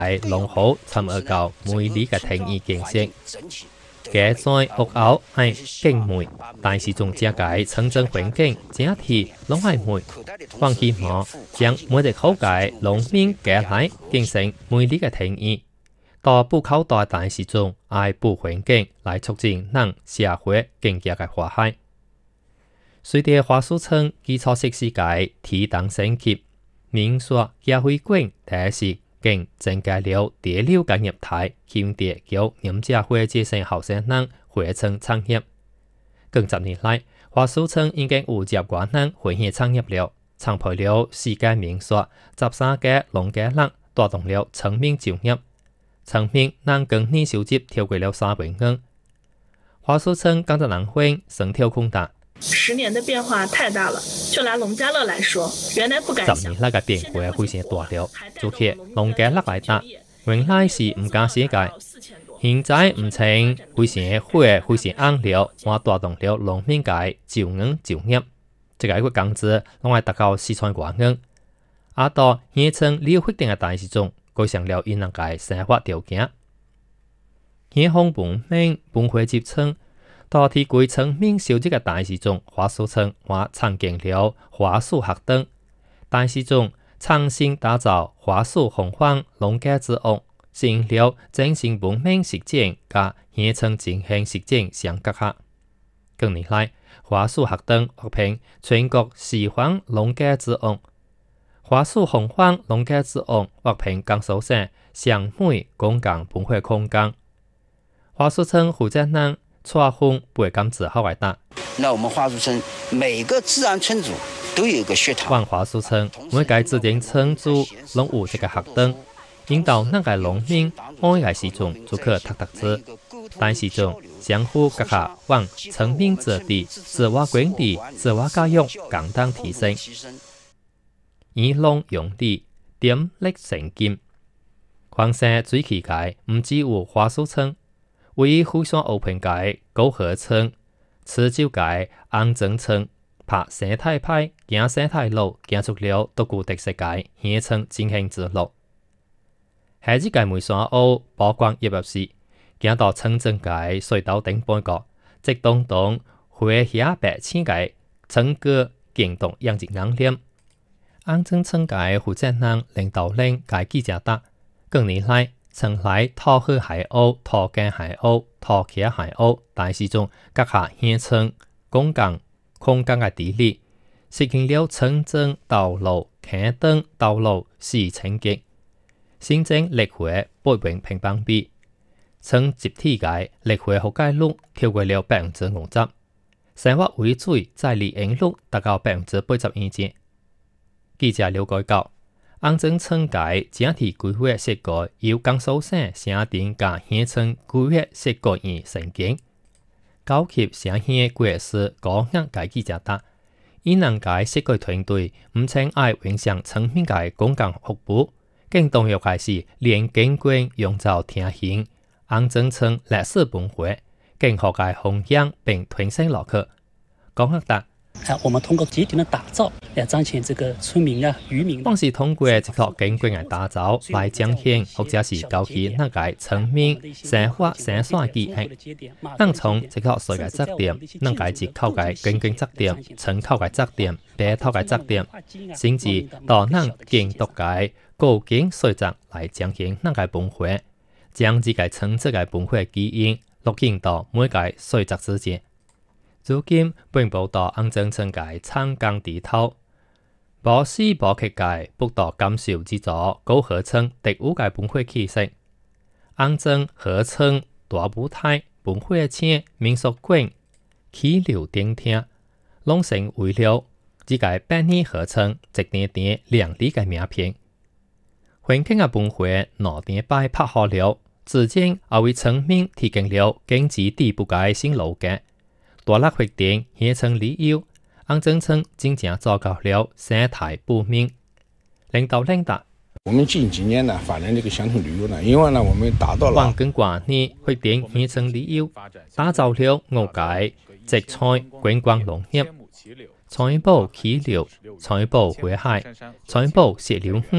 龍好參與到每里嘅定義建設，嘅在屋後係景美，但是仲只解城鎮環境整體攏係美，還希望將每日好嘅農民嘅來形成每里嘅定義，到不口袋但是仲愛保環境來促進人社會經濟嘅和諧。隨着華蘇村基礎設施嘅提檔升級，民宿也會館第一時間增加了第六個業態，興地叫飲茶會節省後生人回村創業。近10年來，華蘇村已經有10萬人回去創業了，創破了4間民宿、13個農家樂，帶動了村民就業。村民人均年收入超過了3萬元。華蘇村工作人員生跳空大。 10年的變化太大了，就拿農家樂來說，原來不敢想。 10年那個變化非常大了，就去農家樂來打，原來是唔敢寫嘅，現在唔清非常火，非常硬了，我帶動了農民界就業，這個工資攏係達到4,000多元。阿到縣城利用特定嘅大市中，改善了因人嘅生活條件。縣方部門本會接稱。到提歸村民收入嘅大市中，華蘇村還參建了華蘇學堂。大市中重新打造華蘇紅坊農家之屋，實現了精神部門實踐加縣村進行實踐相結合。近年來，華蘇學堂獲評全國示範農家之屋，華蘇紅坊農家之屋獲評江蘇省上美公共本會空間。華蘇村負責人錯峰不會咁自豪來打。 那我們華蘇村每個自然村組都有一個學堂。 華蘇村每個自然村組攏有一個學堂，引導那個農民每個時鐘就可讀書，但是仲相互結合，往村民子弟自我管理、自我教育共同提升，以農用地點力成金。況且最奇怪唔只有華蘇村。位於虎山湖畔界高河村、慈州界安正村、拍生態派、行生態路，行出了獨具特色界縣村進行之路。下一屆梅山湖曝光入入時，行到村鎮界隧道頂半個，即東東花遐白青界村歌驚動樣子硬臉。安正村界負責人領導人界記者答：近年來。村內桃河海鷗、桃根海鷗、桃茄海鷗，大市中結合縣村公共空間嘅地理，實現了村鎮道路、坑燈道路4層級，新增綠化8平平方米，村集體嘅綠化覆蓋率超過了50%，生活為水在利用率達到80%以上。記者了解到。安正村界整體規劃設計由江蘇省省定加縣村規劃設計院承建，高級省縣規劃師高額界記者答：以能界設計團隊唔淨愛影響村民界公共服務，更重要嘅是連景觀營造天形。安正村歷史文化更學界弘揚並推升落去。高額答。 我們通過集體的打造來彰顯這個村民啊、漁民。 當時通過這套景觀嘅打造來彰顯，或者是高級那個村民生活生產記憶。能從這套設計質點，能解接口嘅景觀質點、村口嘅質點、地頭嘅質點，甚至到能建築嘅高景水質來彰顯那個文化，將這個村子嘅文化基因錄進到每個水質之間。如今並報到安正村界參江地頭，無時無刻界不到感受之咗高河村特有嘅文化氣息。安正河村大舞台、文化廳、民俗館、溪流頂廳，攏成為了這個百年河村一點點亮麗嘅名片。環境嘅文化哪點擺拍好了，至今也為村民提供了經濟地步嘅新路徑。大力發展縣村旅遊，安正村真正做到了生態保命。領導人答： 我們近幾年呢發展這個鄉村旅遊呢，因為呢我們達到了環境管理發展縣村旅遊，打造了五界植栽觀光農業，採保溪流、採保花海、採保石榴園、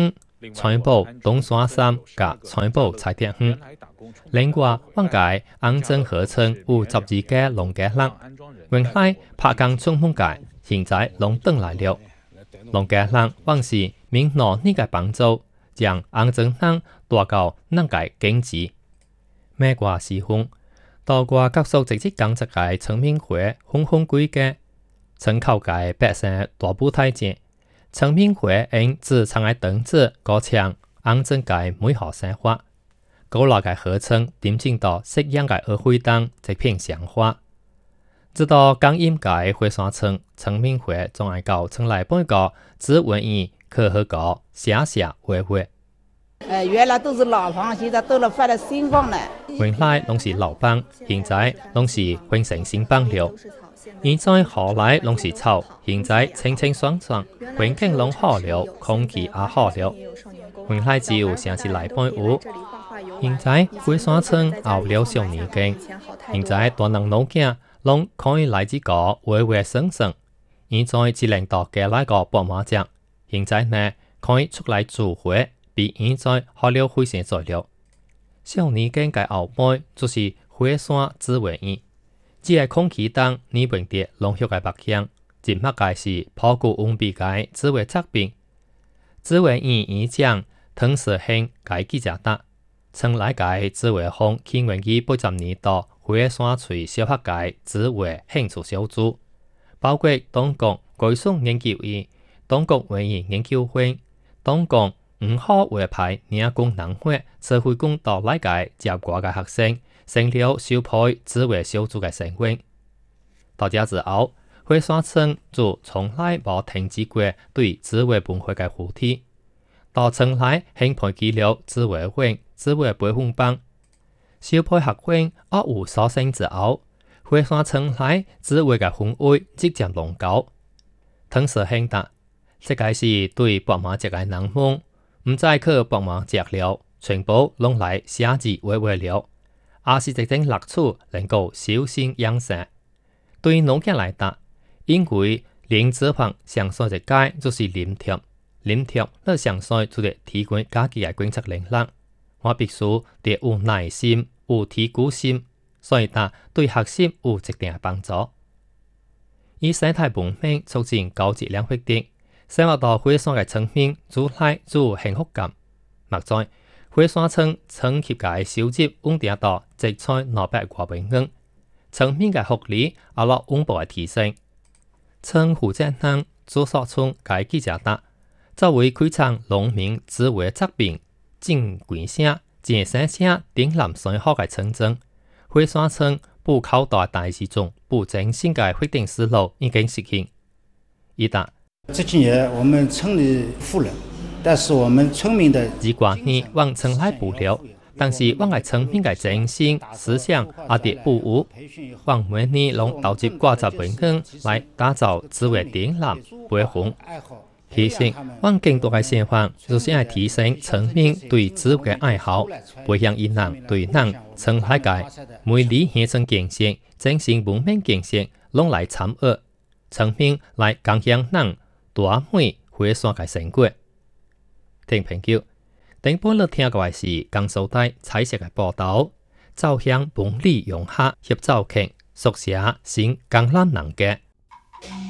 財寶東山山甲財寶柴田園。另外，往屆安鎮合稱有12個農家人，原來拍工種滿界，現在攏轉來了。農家人往時民攞呢個幫助，將安鎮人帶到能界經濟。美國時空，多國各屬直接講這個村民會風風規嘅，村口嘅百姓大步太正。村民會因自長嘅等子高強，安鎮嘅美好生活。高樓嘅合稱點進到適應嘅社會當一片想法。直到江陰嘅火山村村民會仲係到村內半個只文藝可和個寫寫畫畫。 原來都是老房，現在都了翻了新房了。 原來攏是老房，現在攏是換成新房了。現在後來攏是草，現在清清爽爽，環境攏好了，空氣也好了。原來只有城市內半有。現在火山村熬了小年間，現在大人老囝攏可以來這個畫畫生生。現在只能到嘅那個博馬節，現在呢可以出來做畫，比現在好了非常多了。小年間嘅後輩就是火山植物園。只係空氣當呢邊啲農業嘅白香，節目嘅是普古翁比嘅植物作品。植物園園長滕世興嘅記者答，村內嘅植物學起源於80年代火山吹小學嘅植物興趣小組，包括東港歸屬研究院、東港文藝研究會、東港5號畫派領工能會社會工到內嘅接過嘅學生。成了小配植物小組嘅成員。到這之後，火山村就從來冇停止過對植物文化嘅扶持。到村內興培起了植物園、植物培訓班。小配學院學有所成之後，火山村內植物嘅氛圍直接濃厚。滕世興答，這個是對博馬節嘅人夢，唔再去博馬節了，全部攏來寫字畫畫了。也是一種樂趣，能夠修身養性。對農家來講，因為林子棚上山一街就是林貼，林貼那上山就係提供家己嘅觀察能力。我必須得有耐心、有提古心，所以他對學習有一定嘅幫助。以生態文明促進高質量發展，生活到火山嘅村民主來就幸福感。目前火山村村協嘅收入穩定到積在200多萬元，村民嘅福利也落穩步嘅提升。村負責人朱淑春嘅記者答，作為開創農民植物作品種貴聲、健生聲頂南水好嘅村鎮，火山村不靠大大時鐘不正新嘅發展思路已經實現。伊答， 這幾年我們村裏富了。但是我們村民的幾掛年往村內補了，但是往個村民嘅精神思想也得保護。往每年攏投入80萬元來打造植物頂南培訓。其實，往更多嘅想法就是要提升村民對植物嘅愛好，培養伊人對人村內嘅美麗現象建設、精神文明建設攏來參與，村民來共享人大美火山嘅成果。聽朋友，頂半日聽過嘅是江蘇台彩色嘅報道，走向本里融合協奏劇，書寫新江南人嘅。